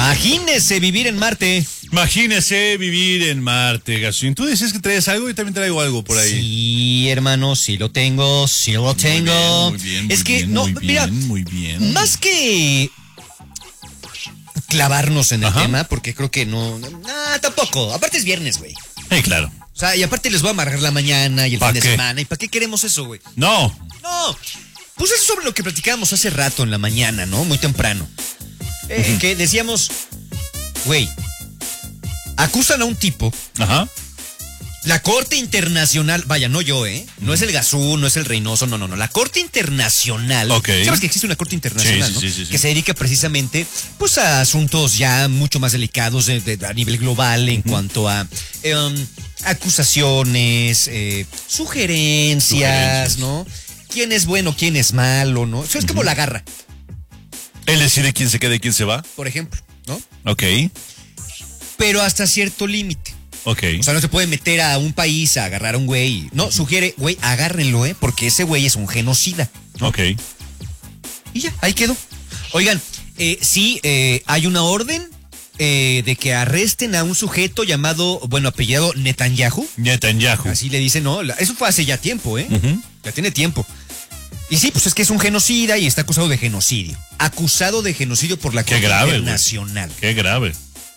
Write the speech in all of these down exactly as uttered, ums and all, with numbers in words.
Imagínese vivir en Marte. Imagínese vivir en Marte, Gasín. Tú decías que traías algo y también traigo algo por ahí. Sí, hermano, sí lo tengo, sí lo tengo. Muy bien, muy bien, es muy que, bien, no, muy mira, bien, muy bien. más que clavarnos en el Ajá. tema, porque creo que no, no, no, tampoco. Aparte es viernes, güey. Sí, claro. O sea, y aparte les voy a amargar la mañana y el ¿Pa fin de qué? semana. ¿Y para qué queremos eso, güey? No. No, pues eso sobre lo que platicábamos hace rato en la mañana, ¿no? Muy temprano. Eh, Ujú. Que decíamos, güey, acusan a un tipo, Ajá. la Corte Internacional, vaya, no yo, ¿eh? No es el Gazú, no es el Reynoso, no, no, no. La Corte Internacional. Ok. ¿Sabes que existe una Corte Internacional, Sí, sí, no? sí, sí, sí. Que se dedica precisamente, pues, a asuntos ya mucho más delicados de- de- a nivel global en cuanto a em, acusaciones, eh, sugerencias, Sugerencias. ¿no? ¿Quién es bueno, quién es malo, no? Eso es como la garra, Él decide quién se queda y quién se va. por ejemplo, ¿no? Ok. Pero hasta cierto límite. Ok. O sea, no se puede meter a un país a agarrar a un güey. No, sugiere, güey, agárrenlo, ¿eh? Porque ese güey es un genocida. Ok. Y ya, ahí quedó. Oigan, eh, sí, eh, hay una orden eh, de que arresten a un sujeto llamado, bueno, apellidado Netanyahu. Netanyahu. Así le dicen, ¿no? La- Eso fue hace ya tiempo, ¿eh? Ujú. Ya tiene tiempo. Y sí, pues es que es un genocida y está acusado de genocidio. Acusado de genocidio por la Qué Corte grave, güey. Internacional. Qué grave.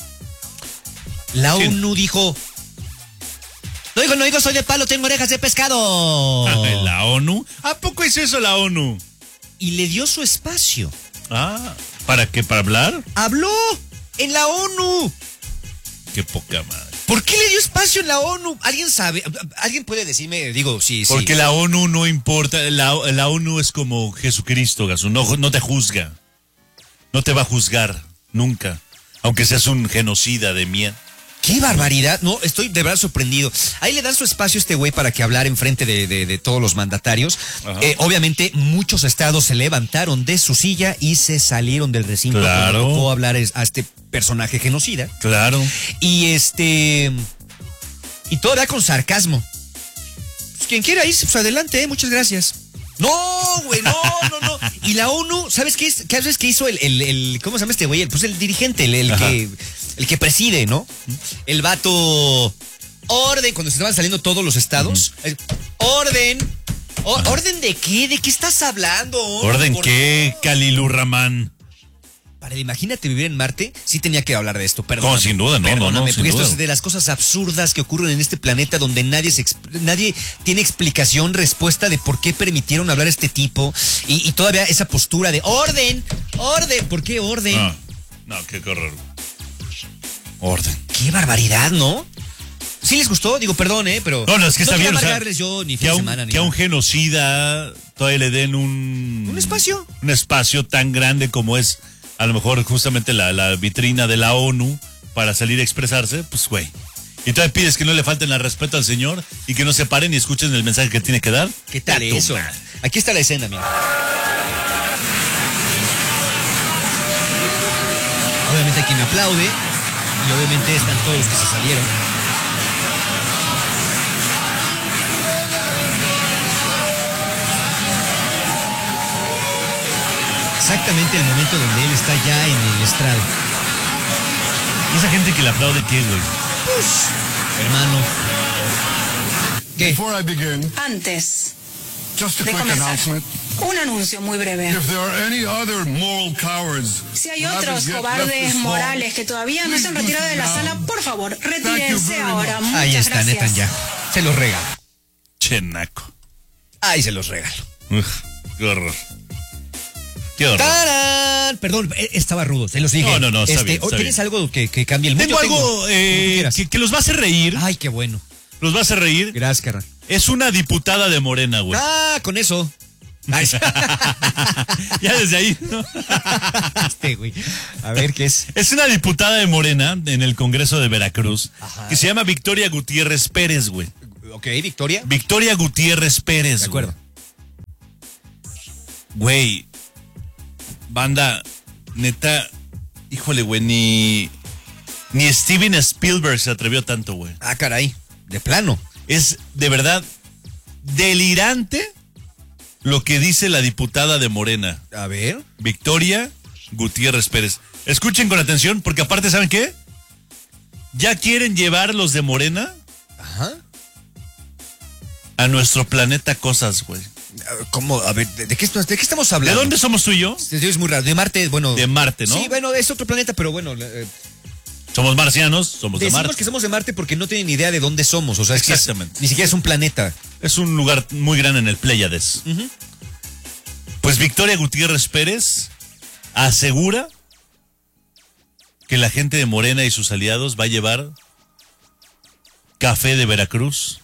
La Sí. ONU dijo... No digo, no digo, soy de palo, tengo orejas de pescado. ¿La ONU? ¿A poco hizo eso la ONU? Y le dio su espacio. Ah, ¿para qué? ¿Para hablar? Habló en la ONU. Qué poca madre. ¿Por qué le dio espacio en la ONU? ¿Alguien sabe? ¿Alguien puede decirme? Digo, sí, sí. Porque la ONU no importa, la, la ONU es como Jesucristo, Gasú, no, no te juzga, no te va a juzgar, nunca, aunque seas un genocida de mía. ¡Qué barbaridad! No, estoy de verdad sorprendido. Ahí le dan su espacio a este güey para que hablara enfrente de, de, de todos los mandatarios. Eh, obviamente, muchos estados se levantaron de su silla y se salieron del recinto Claro. cuando tocó hablar es- a este personaje genocida. Claro. Y este... Y todavía con sarcasmo. Pues quien quiera irse, pues adelante, ¿eh? Muchas gracias. No, güey, no, no, no. Y la ONU, ¿sabes qué es? ¿Sabes qué hizo el, el, el ¿cómo se llama este güey? El, pues el dirigente, el, el que el que preside, ¿no? El vato orden, cuando se estaban saliendo todos los estados. el, orden. O- ¿Orden de qué? ¿De qué estás hablando? ¿Orden Por qué, Kalilur Rahman? Para el imagínate vivir en Marte, sí tenía que hablar de esto, perdón. No, sin duda, no, no, no, Perdóname, sin porque esto duda. es de las cosas absurdas que ocurren en este planeta donde nadie se exp- nadie tiene explicación, respuesta de por qué permitieron hablar a este tipo y, y todavía esa postura de orden, orden, ¿por qué orden? No, no, qué horror. Orden. Qué barbaridad, ¿no? ¿Sí les gustó? Digo, perdón, ¿eh? Pero No, no, es que está quiero bien, o sea, amargarles yo ni que fin a de un, semana ni que a un nada. genocida todavía le den un... ¿Un espacio? Un espacio tan grande como es a lo mejor justamente la, la vitrina de la ONU para salir a expresarse, pues güey. Y todavía pides que no le falten al respeto al señor y que no se paren y escuchen el mensaje que tiene que dar. ¿Qué tal Ya tu eso? madre. Aquí está la escena, mira. Obviamente hay quien aplaude y obviamente están todos los que se salieron. Exactamente el momento donde él está ya en el estrado. ¿Y esa gente que le aplaude qué, güey? Hermano. ¿Qué? Before I begin, Antes just a de quick comenzar, announcement. un anuncio muy breve. If there are any other moral cowards Si hay who haven't otros yet left cobardes this hall, morales que todavía no se han please do retirado de la so sala, now. por favor, you retírense very ahora. much. Muchas Ahí está gracias. Netanyahu. Se los regalo. Chenaco. Ahí se los regalo. Uf, qué horror. Qué horror. ¡Tarán! Perdón, eh, estaba rudo, se los dije. No, no, no, está Este, bien, está ¿Tienes bien. algo que, que cambie el mundo? Tengo Yo algo Como tú eh, quieras. que, que los va a hacer reír. Ay, qué bueno. Los va a hacer reír. Gracias, carnal. Es una diputada de Morena, güey. Ah, con eso. Ay, Ya desde ahí, ¿no? este, güey. A ver qué es. Es una diputada de Morena en el Congreso de Veracruz Ajá. que se llama Victoria Gutiérrez Pérez, güey. Ok, Victoria. Victoria Gutiérrez Pérez. De acuerdo. Güey. Banda, neta, híjole, güey, ni, ni Steven Spielberg se atrevió tanto, güey. Ah, caray. De plano. Es de verdad delirante lo que dice la diputada de Morena, A ver. Victoria Gutiérrez Pérez. Escuchen con atención, porque aparte, ¿saben qué? Ya quieren llevar los de Morena Ajá. a nuestro planeta cosas, güey. ¿Cómo? A ver, ¿de, de qué, de qué estamos ¿De hablando? dónde somos tú y yo? Es muy raro. De Marte, bueno. De Marte, ¿no? Sí, bueno, es otro planeta, pero bueno. Eh, Somos marcianos, somos de decimos Marte. que somos de Marte porque no tienen ni idea de dónde somos. O sea, es que es- Exactamente. ni siquiera es un planeta. Es un lugar muy grande en el Pléyades. Pues Victoria Gutiérrez Pérez asegura que la gente de Morena y sus aliados va a llevar café de Veracruz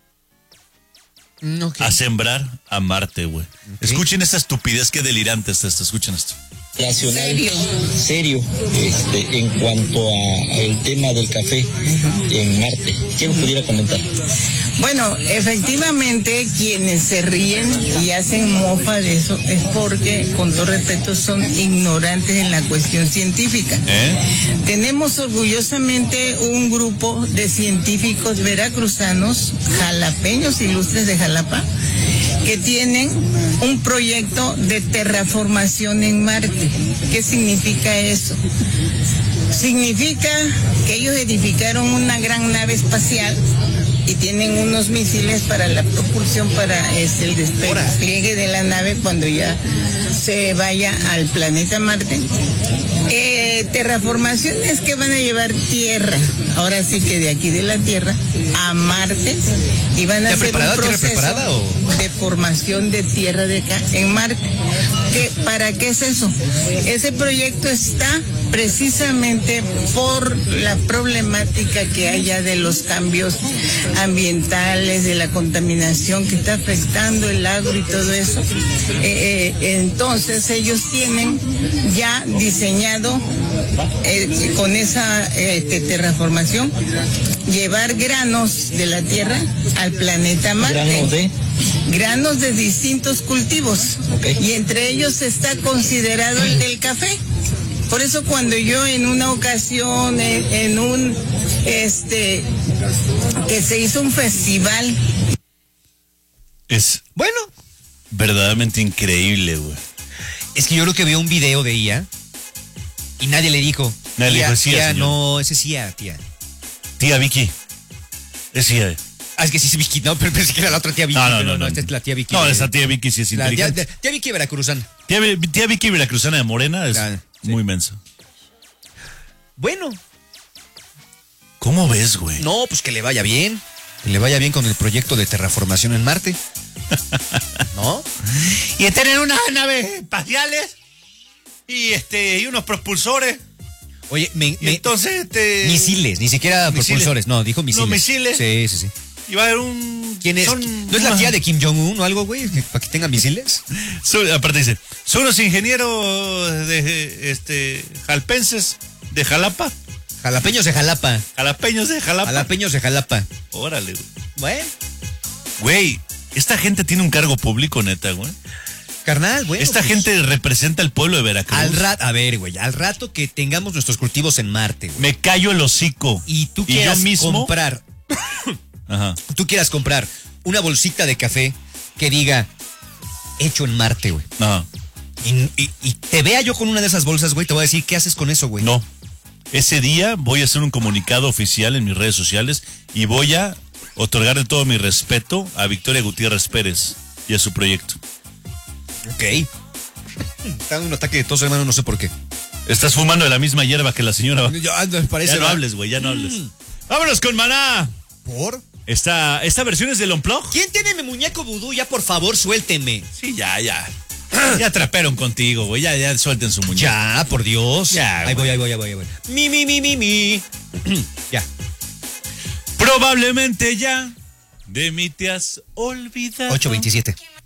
Mm, ok. a sembrar a Marte, güey. Escuchen esta estupidez, qué delirante está esto. Escuchen esto. Nacional serio este, en cuanto a- al tema del café en Marte. ¿Qué nos pudiera comentar? Bueno, efectivamente quienes se ríen y hacen mofa de eso es porque, con todo respeto, son ignorantes en la cuestión científica. ¿Eh? Tenemos orgullosamente un grupo de científicos veracruzanos, jalapeños ilustres de Jalapa, que tienen un proyecto de terraformación en Marte. ¿Qué significa eso? Significa que ellos edificaron una gran nave espacial y tienen unos misiles para la propulsión para este, el despegue de la nave cuando ya se vaya al planeta Marte. Eh, terraformación es que van a llevar tierra, ahora sí que de aquí de la Tierra a Marte, y van a ¿Ya hacer preparada, un tierra proceso preparada, o? de formación de tierra de acá en Marte. ¿Qué, ¿Para qué es eso? Ese proyecto está precisamente por la problemática que haya de los cambios ambientales, de la contaminación que está afectando el agro y todo eso. Eh, eh, entonces ellos tienen ya diseñado eh, con esa eh, terraformación llevar granos de la tierra al planeta Marte. ¿Granos de? Granos de distintos cultivos. Okay. Y entre ellos está considerado el del café. Por eso cuando yo en una ocasión, en, en un, este, que se hizo un festival. Es Bueno, verdaderamente increíble, güey. es que yo creo que veo un video de ella y nadie le dijo. Nadie le tía, dijo, sí, tía, señor. no, ese sí, ah, tía. Tía Vicky. Es tía. Ah, es que sí es Vicky, no, pero pensé que era la otra tía Vicky. No, no, pero no, no. esta es la tía Vicky. No, de- esa tía Vicky sí es la tía, inteligente. de- tía Vicky veracruzana. Tía, tía Vicky Veracruzana de Morena es Ah, sí. muy mensa. Bueno, ¿Cómo ves, güey? no, pues que le vaya bien. Que le vaya bien con el proyecto de terraformación en Marte. ¿No? Y tener unas naves espaciales y este y unos propulsores. Oye, me, Y me- entonces este misiles, ni siquiera Misiles. propulsores, no, dijo misiles. No, misiles. Sí, sí, sí. y va a haber un ¿Quién es? son ¿No es la unos- tía de Kim Jong-un o algo, güey? que- ¿Para que tenga misiles? son- aparte dice, son unos ingenieros de este jalpenses de Jalapa, Jalapeños de Jalapa. jalapeños de Jalapa. Jalapeños de Jalapa. Órale, güey. Bueno, Güey, esta gente tiene un cargo público, neta, güey. carnal, bueno. Esta pues, gente representa al pueblo de Veracruz. Al rato, a ver, güey, al rato que tengamos nuestros cultivos en Marte, güey. Me callo el hocico. Y tú yo quieras mismo comprar, Ajá. tú quieras comprar una bolsita de café que diga hecho en Marte, güey. Ajá. Y, y- y te vea yo con una de esas bolsas, güey, te voy a decir, ¿qué haces con eso, güey? No. Ese día voy a hacer un comunicado oficial en mis redes sociales y voy a otorgarle todo mi respeto a Victoria Gutiérrez Pérez y a su proyecto. Ok. Está en un ataque de tos, hermano, no sé por qué. Estás fumando de la misma hierba que la señora. Yo, ah, me parece. Ya no ¿va? hables, güey, ya no hables. Vámonos con Maná. ¿Por? Esta, esta versión es del Unplug. ¿Quién tiene mi muñeco vudú? Ya, por favor, suélteme. Sí, ya, ya. Ya trapearon contigo, güey. Ya, ya suelten su muñeco. Ya, por Dios. Ya, Ahí güey. voy, ahí voy, ahí voy, ahí voy. Mi, mi, mi, mi, mi. Ya. Probablemente ya de mí te has olvidado. ocho veintisiete.